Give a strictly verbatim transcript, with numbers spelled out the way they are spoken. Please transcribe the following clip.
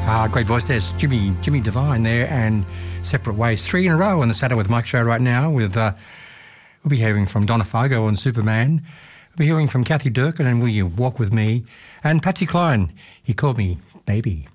Ah, great voice. There's Jimmy Jimmy Devine there, and Separate Ways. Three in a row on the Saturday with Mike show right now. With uh, we'll be hearing from Donna Fargo on Superman. We'll be hearing from Kathy Durkin and Will You Walk With Me? And Patsy Cline, He Called Me Baby.